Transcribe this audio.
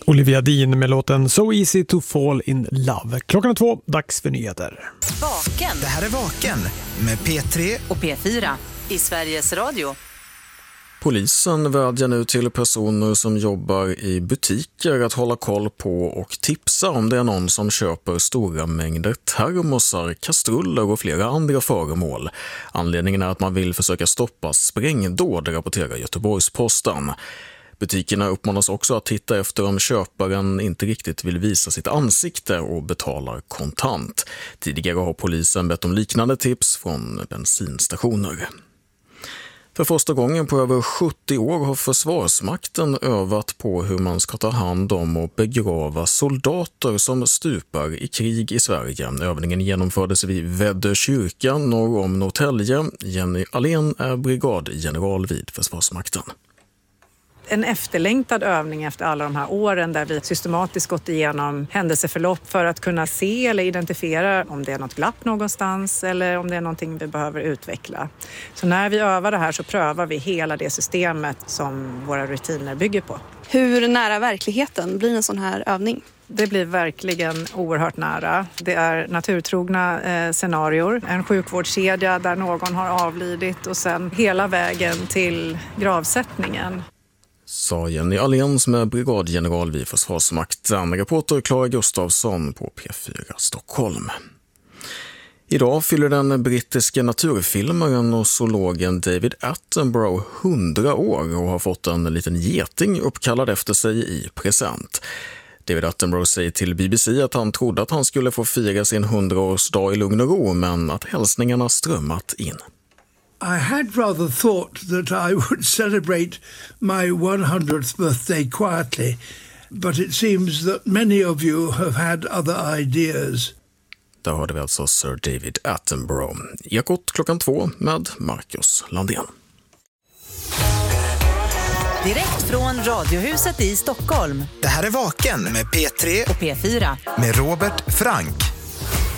Olivia Dean med låten So Easy to Fall in Love. Klockan är 2, dags för nyheter. Vaken. Det här är Vaken med P3 och P4 i Sveriges Radio. Polisen vädjar nu till personer som jobbar i butiker att hålla koll på och tipsa om det är någon som köper stora mängder termosar, kastruller och flera andra föremål. Anledningen är att man vill försöka stoppa sprängdåd, rapporterar Göteborgs-Posten. Butikerna uppmanas också att titta efter om köparen inte riktigt vill visa sitt ansikte och betalar kontant. Tidigare har polisen bett om liknande tips från bensinstationer. För första gången på över 70 år har Försvarsmakten övat på hur man ska ta hand om och begrava soldater som stupar i krig i Sverige. Övningen genomfördes vid Väddö kyrka norr om Norrtälje. Jenny Allén är brigadgeneral vid Försvarsmakten. En efterlängtad övning efter alla de här åren där vi systematiskt gått igenom händelseförlopp för att kunna se eller identifiera om det är något glapp någonstans eller om det är någonting vi behöver utveckla. Så när vi övar det här så prövar vi hela det systemet som våra rutiner bygger på. Hur nära verkligheten blir en sån här övning? Det blir verkligen oerhört nära. Det är naturtrogna scenarior. En sjukvårdskedja där någon har avlidit och sen hela vägen till gravsättningen. Sa Jenny Allén som är brigadgeneral vid Försvarsmakten. Reporter Clara Gustafsson på P4 Stockholm. Idag fyller den brittiska naturfilmaren och zoologen David Attenborough 100 år och har fått en liten geting uppkallad efter sig i present. David Attenborough säger till BBC att han trodde att han skulle få fira sin 100-årsdag i lugn och ro, men att hälsningarna strömmat in. I had rather thought that I would celebrate my 100th birthday quietly, but it seems that many of you have had other ideas. Där hörde vi alltså Sir David Attenborough. Ekot klockan 2 med Marcus Landén. Direkt från Radiohuset i Stockholm. Det här är Vaken med P3 och P4 med Robert Frank.